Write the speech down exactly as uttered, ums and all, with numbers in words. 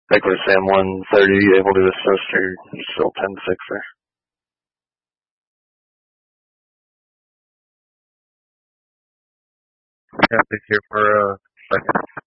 Regular Sam one thirty, able to assist or still ten six there? Captain here for a uh, second.